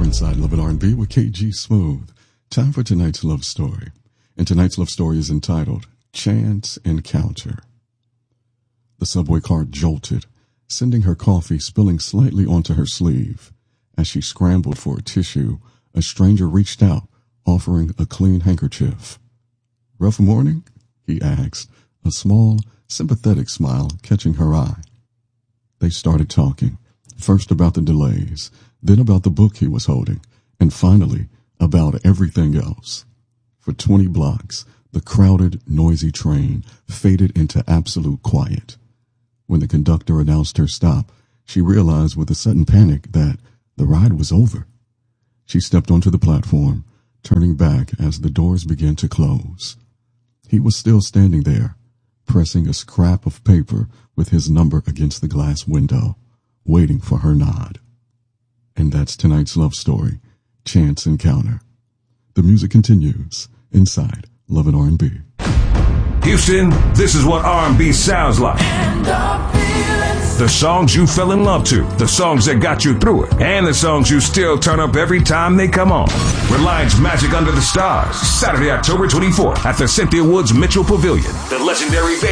You're inside Love and R&B with KG Smooth. Time for tonight's love story. And tonight's love story is entitled Chance Encounter. The subway car jolted, sending her coffee spilling slightly onto her sleeve. As she scrambled for a tissue, a stranger reached out, offering a clean handkerchief. "Rough morning?" he asked, a small, sympathetic smile catching her eye. They started talking, first about the delays, then about the book he was holding, and finally about everything else. For 20 blocks, the crowded, noisy train faded into absolute quiet. When the conductor announced her stop, she realized with a sudden panic that the ride was over. She stepped onto the platform, turning back as the doors began to close. He was still standing there, pressing a scrap of paper with his number against the glass window, waiting for her nod. And that's tonight's love story, Chance Encounter. The music continues inside Love and R&B. Houston, this is what R&B sounds like. The songs you fell in love to, the songs that got you through it, and the songs you still turn up every time they come on. Reliance Magic Under the Stars, Saturday, October 24th at the Cynthia Woods Mitchell Pavilion. The legendary